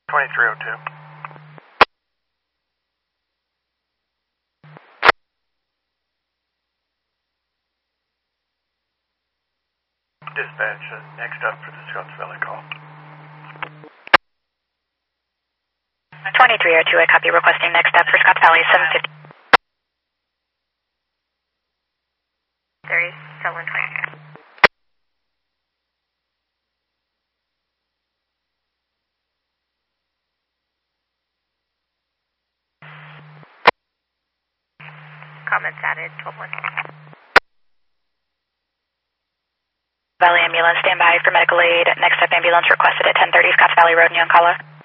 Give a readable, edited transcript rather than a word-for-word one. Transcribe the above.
2302. Dispatch, next up for the Scotts Valley call. 2302, I copy, requesting next up for Scotts Valley, 750. There is someone 20. Comments added, 12-1. Valley ambulance, stand by for medical aid. Next up ambulance requested at 1030 Scotts Valley Road, Nyonkala.